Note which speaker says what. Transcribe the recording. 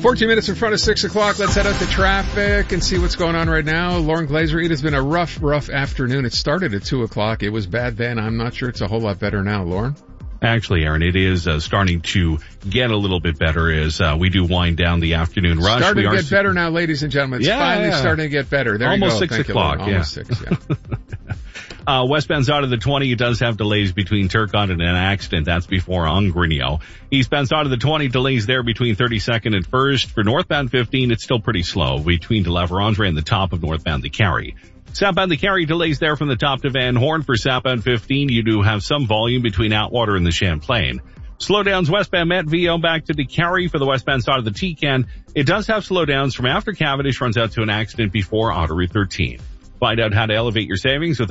Speaker 1: 14 minutes in front of 6 o'clock. Let's head out to traffic and see what's going on right now. Lauren Glazer, it has been a rough afternoon. It started at 2 o'clock. It was bad then. I'm not sure it's a whole lot better now, Lauren.
Speaker 2: Actually, Aaron, it is starting to get a little bit better as we do wind down the afternoon rush.
Speaker 1: Starting to get better now, ladies and gentlemen. It's finally starting to get better. There
Speaker 2: Almost
Speaker 1: you go.
Speaker 2: 6 o'clock.
Speaker 1: Almost 6, yeah.
Speaker 2: Westbound side of the 20, it does have delays between Turcotte and an accident. That's before Ungrinio. Eastbound side of the 20, delays there between 32nd and 1st. For northbound 15, it's still pretty slow between De La Vérendrye and the top of northbound the Carry. Southbound the Carry, delays there from the top to Van Horn. For southbound 15, you do have some volume between Atwater and the Champlain. Slowdowns westbound Metville back to the Carry for the westbound side of the Tecan. It does have slowdowns from after Cavendish runs out to an accident before Otter Route 13. Find out how to elevate your savings with